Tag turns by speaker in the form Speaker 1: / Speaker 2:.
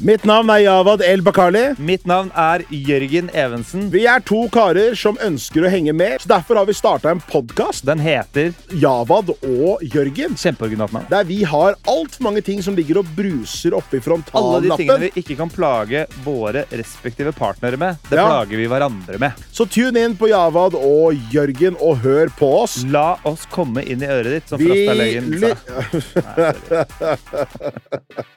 Speaker 1: Mitt navn Javad El Bakali.
Speaker 2: Mitt navn Jørgen Evensen.
Speaker 1: Vi 2 karer som ønsker å henge med, så derfor har vi startet en podcast.
Speaker 2: Den heter
Speaker 1: Javad og Jørgen.
Speaker 2: Kjempeoriginalt navn.
Speaker 1: Der vi har alt for mange ting som ligger og bruser oppe i frontallappen.
Speaker 2: Alle de tingene vi ikke kan plage våre respektive partnere med, det plager vi hverandre med.
Speaker 1: Så tune inn på Javad og Jørgen og hør på oss.
Speaker 2: La oss komme inn i øret ditt, som Frasta Løyen sa.